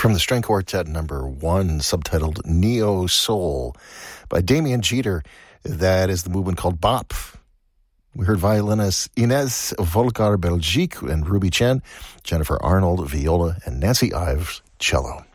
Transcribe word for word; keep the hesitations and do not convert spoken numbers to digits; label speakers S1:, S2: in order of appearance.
S1: From the String Quartet number one, subtitled Neo Soul by Damien Jeter. That is the movement called Bop. We heard violinists Inez Volcar Belgique and Ruby Chen, Jennifer Arnold, viola, and Nancy Ives, cello.